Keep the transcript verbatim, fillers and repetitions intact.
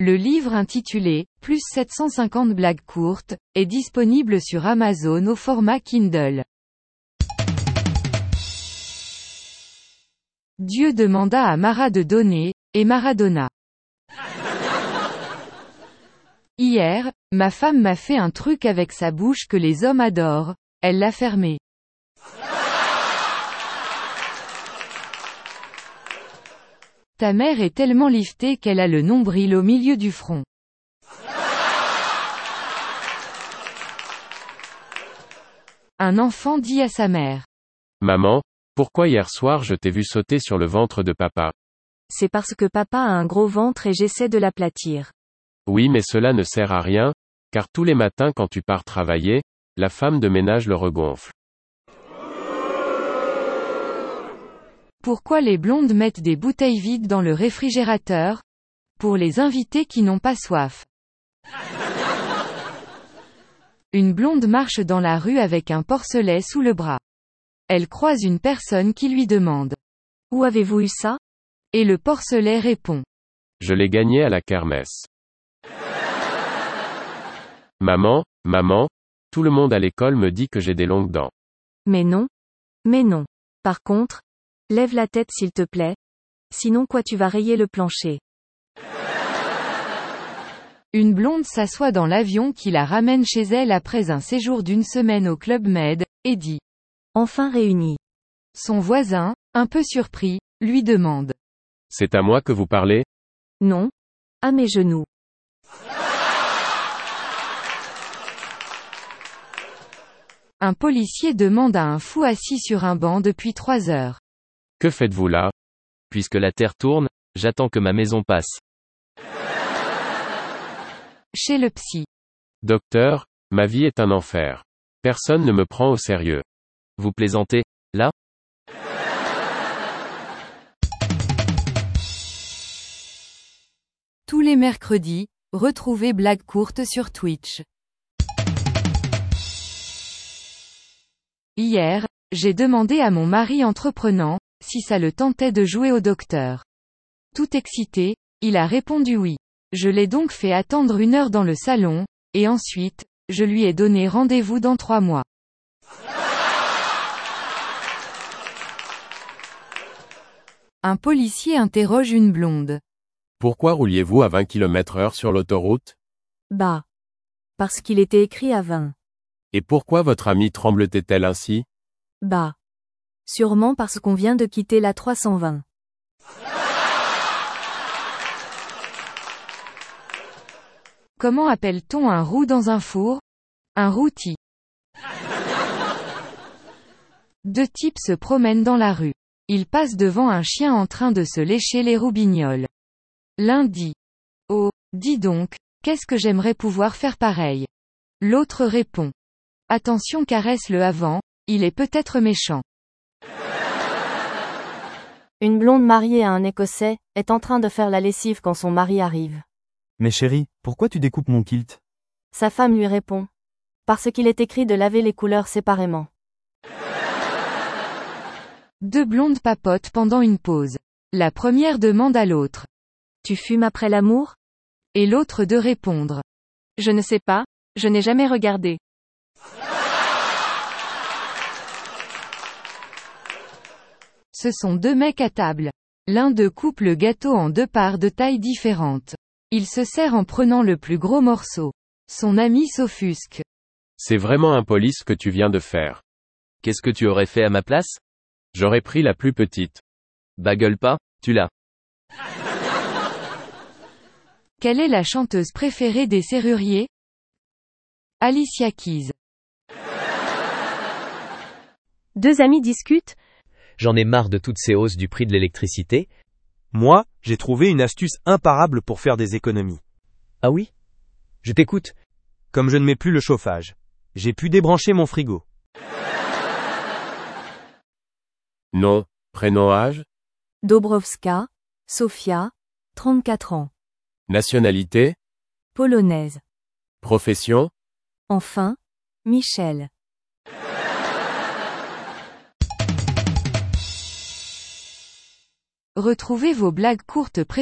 Le livre intitulé « Plus sept cent cinquante blagues courtes » est disponible sur Amazon au format Kindle. Dieu demanda à Mara de donner, et Mara donna. Hier, ma femme m'a fait un truc avec sa bouche que les hommes adorent, elle l'a fermé. Ta mère est tellement liftée qu'elle a le nombril au milieu du front. Un enfant dit à sa mère. Maman, pourquoi hier soir je t'ai vu sauter sur le ventre de papa? C'est parce que papa a un gros ventre et j'essaie de l'aplatir. Oui, mais cela ne sert à rien, car tous les matins quand tu pars travailler, la femme de ménage le regonfle. Pourquoi les blondes mettent des bouteilles vides dans le réfrigérateur? Pour les invités qui n'ont pas soif. Une blonde marche dans la rue avec un porcelet sous le bras. Elle croise une personne qui lui demande. Où avez-vous eu ça? Et le porcelet répond. Je l'ai gagné à la kermesse. Maman, maman, tout le monde à l'école me dit que j'ai des longues dents. Mais non. Mais non. Par contre, lève la tête s'il te plaît. Sinon quoi tu vas rayer le plancher. Une blonde s'assoit dans l'avion qui la ramène chez elle après un séjour d'une semaine au Club Med, et dit. Enfin réunis. Son voisin, un peu surpris, lui demande. C'est à moi que vous parlez? Non. À mes genoux. Un policier demande à un fou assis sur un banc depuis trois heures. Que faites-vous là? Puisque la terre tourne, j'attends que ma maison passe. Chez le psy. Docteur, ma vie est un enfer. Personne ne me prend au sérieux. Vous plaisantez, là? Tous les mercredis, retrouvez Blagues courtes sur Twitch. Hier, j'ai demandé à mon mari entreprenant, si ça le tentait de jouer au docteur. Tout excité, il a répondu oui. Je l'ai donc fait attendre une heure dans le salon, et ensuite, je lui ai donné rendez-vous dans trois mois. Un policier interroge une blonde. Pourquoi rouliez-vous à vingt kilomètres heure sur l'autoroute? Bah. Parce qu'il était écrit à vingt. Et pourquoi votre amie tremblotait-elle ainsi? Bah. Sûrement parce qu'on vient de quitter la trois cent vingt. Comment appelle-t-on un roux dans un four? Un rôti. Deux types se promènent dans la rue. Ils passent devant un chien en train de se lécher les roubignoles. L'un dit. Oh, dis donc, qu'est-ce que j'aimerais pouvoir faire pareil? L'autre répond. Attention, caresse-le avant, il est peut-être méchant. Une blonde mariée à un Écossais, est en train de faire la lessive quand son mari arrive. Mais chérie, pourquoi tu découpes mon kilt? Sa femme lui répond. Parce qu'il est écrit de laver les couleurs séparément. Deux blondes papotent pendant une pause. La première demande à l'autre. Tu fumes après l'amour? Et l'autre de répondre. Je ne sais pas, je n'ai jamais regardé. Ce sont deux mecs à table. L'un d'eux coupe le gâteau en deux parts de taille différentes. Il se sert en prenant le plus gros morceau. Son ami s'offusque. C'est vraiment impoli ce que tu viens de faire. Qu'est-ce que tu aurais fait à ma place? J'aurais pris la plus petite. Bah gueule pas, tu l'as. Quelle est la chanteuse préférée des serruriers? Alicia Keys. Deux amis discutent. J'en ai marre de toutes ces hausses du prix de l'électricité. Moi, j'ai trouvé une astuce imparable pour faire des économies. Ah oui? Je t'écoute. Comme je ne mets plus le chauffage, j'ai pu débrancher mon frigo. Non, prénom âge? Dobrowska, Sofia, trente-quatre ans. Nationalité? Polonaise. Profession? Enfin, Michel. Retrouvez vos blagues courtes préférées.